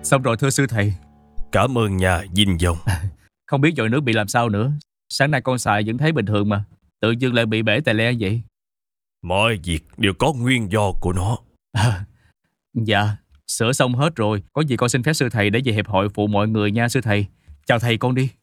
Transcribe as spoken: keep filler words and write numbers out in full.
Xong rồi thưa sư thầy. Cảm ơn nhà Dinh Dông. Không biết dội nước bị làm sao nữa. Sáng nay con xài vẫn thấy bình thường mà, tự dưng lại bị bể tè le vậy. Mọi việc đều có nguyên do của nó. À, dạ, sửa xong hết rồi. Có gì con xin phép sư thầy để về hiệp hội phụ mọi người nha sư thầy. Chào thầy con đi.